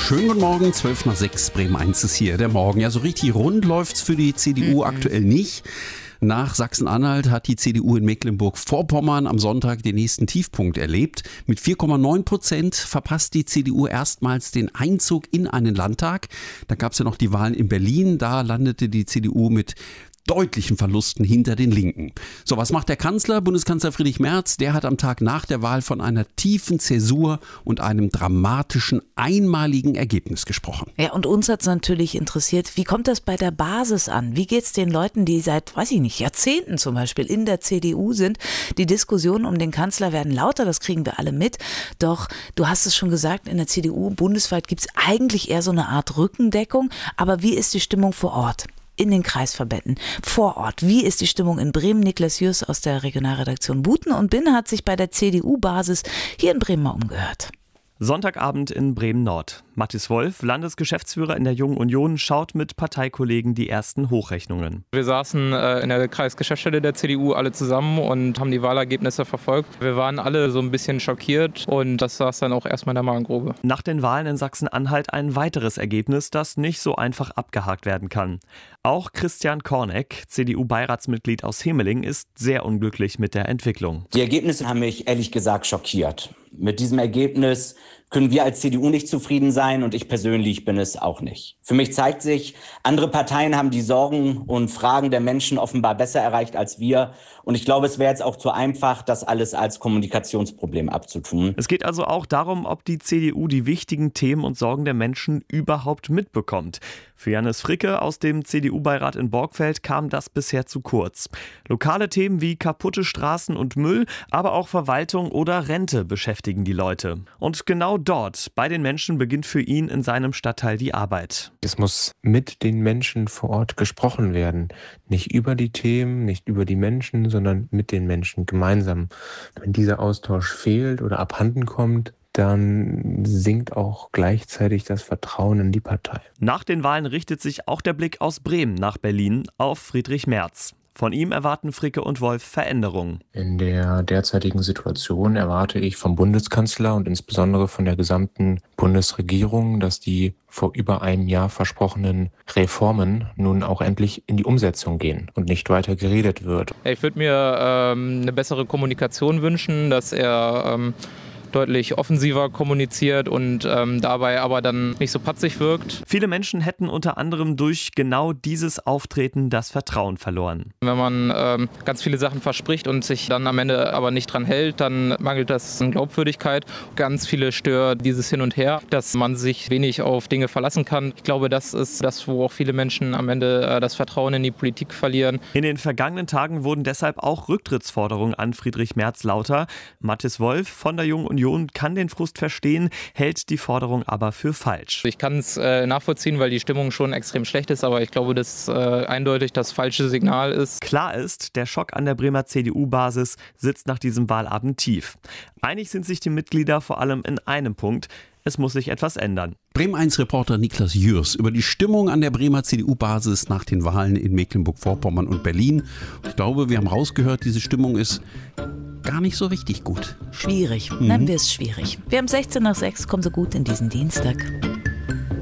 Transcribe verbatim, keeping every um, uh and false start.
Schönen guten Morgen, zwölf nach sechs, Bremen eins ist hier, der Morgen. Ja, so richtig rund läuft's für die C D U mhm. aktuell nicht. Nach Sachsen-Anhalt hat die C D U in Mecklenburg-Vorpommern am Sonntag den nächsten Tiefpunkt erlebt. Mit vier Komma neun Prozent verpasst die C D U erstmals den Einzug in einen Landtag. Da gab es ja noch die Wahlen in Berlin. Da landete die C D U mit deutlichen Verlusten hinter den Linken. So, was macht der Kanzler, Bundeskanzler Friedrich Merz? Der hat am Tag nach der Wahl von einer tiefen Zäsur und einem dramatischen, einmaligen Ergebnis gesprochen. Ja, und uns hat es natürlich interessiert, wie kommt das bei der Basis an? Wie geht es den Leuten, die seit, weiß ich nicht, Jahrzehnten zum Beispiel in der C D U sind? Die Diskussionen um den Kanzler werden lauter, das kriegen wir alle mit. Doch, du hast es schon gesagt, in der C D U bundesweit gibt es eigentlich eher so eine Art Rückendeckung. Aber wie ist die Stimmung vor Ort? In den Kreisverbänden, vor Ort. Wie ist die Stimmung in Bremen? Niklas Jürs aus der Regionalredaktion Buten und Binne hat sich bei der C D U-Basis hier in Bremen mal umgehört. Sonntagabend in Bremen-Nord. Mathis Wolf, Landesgeschäftsführer in der Jungen Union, schaut mit Parteikollegen die ersten Hochrechnungen. Wir saßen äh, in der Kreisgeschäftsstelle der C D U alle zusammen und haben die Wahlergebnisse verfolgt. Wir waren alle so ein bisschen schockiert und das saß dann auch erstmal in der Magengrube. Nach den Wahlen in Sachsen-Anhalt ein weiteres Ergebnis, das nicht so einfach abgehakt werden kann. Auch Christian Korneck, C D U-Beiratsmitglied aus Hemeling, ist sehr unglücklich mit der Entwicklung. Die Ergebnisse haben mich ehrlich gesagt schockiert. Mit diesem Ergebnis können wir als C D U nicht zufrieden sein und ich persönlich bin es auch nicht. Für mich zeigt sich, andere Parteien haben die Sorgen und Fragen der Menschen offenbar besser erreicht als wir. Und ich glaube, es wäre jetzt auch zu einfach, das alles als Kommunikationsproblem abzutun. Es geht also auch darum, ob die C D U die wichtigen Themen und Sorgen der Menschen überhaupt mitbekommt. Für Janis Fricke aus dem C D U-Beirat in Borgfeld kam das bisher zu kurz. Lokale Themen wie kaputte Straßen und Müll, aber auch Verwaltung oder Rente beschäftigen die Leute. Und genau dort, bei den Menschen, beginnt für ihn in seinem Stadtteil die Arbeit. Es muss mit den Menschen vor Ort gesprochen werden. Nicht über die Themen, nicht über die Menschen, sondern mit den Menschen gemeinsam. Wenn dieser Austausch fehlt oder abhanden kommt, dann sinkt auch gleichzeitig das Vertrauen in die Partei. Nach den Wahlen richtet sich auch der Blick aus Bremen nach Berlin auf Friedrich Merz. Von ihm erwarten Fricke und Wolf Veränderungen. In der derzeitigen Situation erwarte ich vom Bundeskanzler und insbesondere von der gesamten Bundesregierung, dass die vor über einem Jahr versprochenen Reformen nun auch endlich in die Umsetzung gehen und nicht weiter geredet wird. Ich würde mir ähm, eine bessere Kommunikation wünschen, dass er ähm deutlich offensiver kommuniziert und ähm, dabei aber dann nicht so patzig wirkt. Viele Menschen hätten unter anderem durch genau dieses Auftreten das Vertrauen verloren. Wenn man ähm, ganz viele Sachen verspricht und sich dann am Ende aber nicht dran hält, dann mangelt das an Glaubwürdigkeit. Ganz viele stört dieses Hin und Her, dass man sich wenig auf Dinge verlassen kann. Ich glaube, das ist das, wo auch viele Menschen am Ende äh, das Vertrauen in die Politik verlieren. In den vergangenen Tagen wurden deshalb auch Rücktrittsforderungen an Friedrich Merz lauter. Mathis Wolf von der Jungen Union kann den Frust verstehen, hält die Forderung aber für falsch. Ich kann es äh, nachvollziehen, weil die Stimmung schon extrem schlecht ist, aber ich glaube, dass äh, eindeutig das falsche Signal ist. Klar ist, der Schock an der Bremer C D U-Basis sitzt nach diesem Wahlabend tief. Einig sind sich die Mitglieder vor allem in einem Punkt: Es muss sich etwas ändern. Bremen eins Reporter Niklas Jürs über die Stimmung an der Bremer C D U-Basis nach den Wahlen in Mecklenburg-Vorpommern und Berlin. Ich glaube, wir haben rausgehört, diese Stimmung ist gar nicht so richtig gut. Schwierig, mhm. Nennen wir es schwierig. Wir haben sechzehn nach sechs, kommen Sie gut in diesen Dienstag.